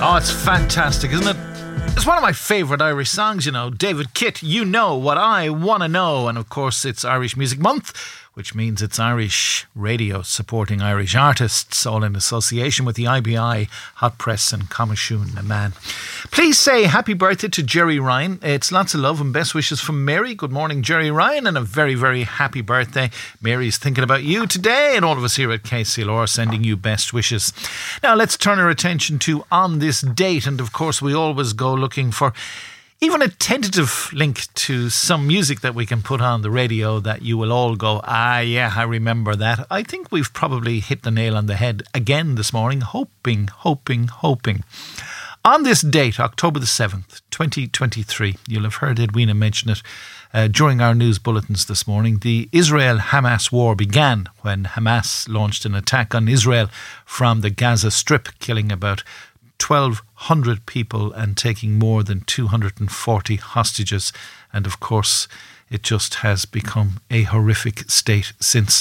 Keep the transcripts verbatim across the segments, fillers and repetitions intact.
Oh, it's fantastic, isn't it? It's one of my favourite Irish songs, you know. David Kitt, You Know What I Want to Know. And of course, it's Irish Music Month, which means it's Irish radio supporting Irish artists, all in association with the I B I, Hot Press and Coimisiún na Man. Please say happy birthday to Jerry Ryan. It's lots of love and best wishes from Mary. Good morning, Jerry Ryan, and a very, very happy birthday. Mary's thinking about you today, and all of us here at K C L R sending you best wishes. Now, let's turn our attention to On This Date, and of course, we always go looking for even a tentative link to some music that we can put on the radio that you will all go, ah, yeah, I remember that. I think we've probably hit the nail on the head again this morning, hoping, hoping, hoping. On this date, October the seventh, twenty twenty-three, you'll have heard Edwina mention it uh, during our news bulletins this morning. The Israel-Hamas war began when Hamas launched an attack on Israel from the Gaza Strip, killing about twelve hundred people and taking more than two hundred forty hostages. And of course, it just has become a horrific state since.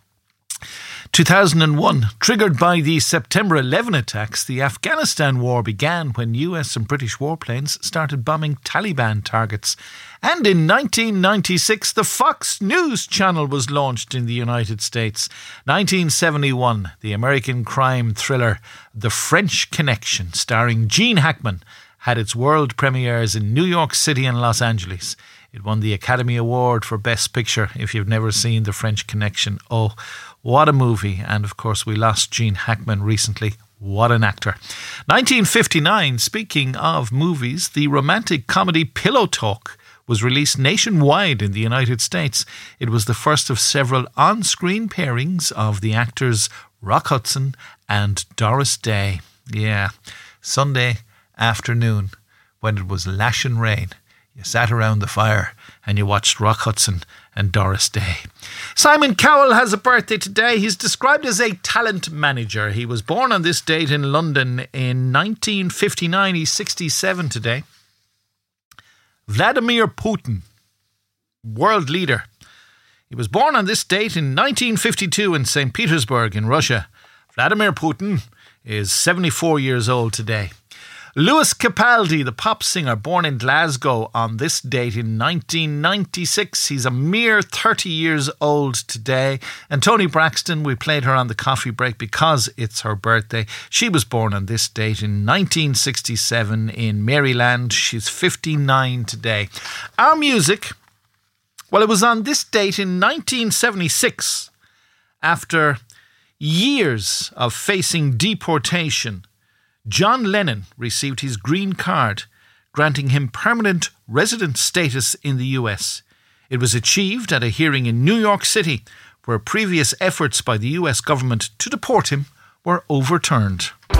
two thousand one, triggered by the September eleventh attacks, the Afghanistan war began when U S and British warplanes started bombing Taliban targets. And in nineteen ninety-six, the Fox News channel was launched in the United States. nineteen seventy-one, the American crime thriller The French Connection, starring Gene Hackman, had its world premieres in New York City and Los Angeles. It won the Academy Award for Best Picture. If you've never seen The French Connection, oh, what a movie. And of course, we lost Gene Hackman recently. What an actor. nineteen fifty-nine, speaking of movies, the romantic comedy Pillow Talk was released nationwide in the United States. It was the first of several on-screen pairings of the actors Rock Hudson and Doris Day. Yeah, Sunday afternoon when it was lashing rain, you sat around the fire and you watched Rock Hudson and Doris Day. Simon Cowell has a birthday today. He's described as a talent manager. He was born on this date in London in nineteen fifty-nine. He's sixty-seven today. Vladimir Putin, world leader. He was born on this date in nineteen fifty-two in Saint Petersburg in Russia. Vladimir Putin is seventy-four years old today. Lewis Capaldi, the pop singer, born in Glasgow on this date in nineteen ninety-six. He's a mere thirty years old today. And Toni Braxton, we played her on the coffee break because it's her birthday. She was born on this date in nineteen sixty-seven in Maryland. She's fifty-nine today. Our music, well, it was on this date in nineteen seventy-six, after years of facing deportation, John Lennon received his green card, granting him permanent resident status in the U S. It was achieved at a hearing in New York City, where previous efforts by the U S government to deport him were overturned.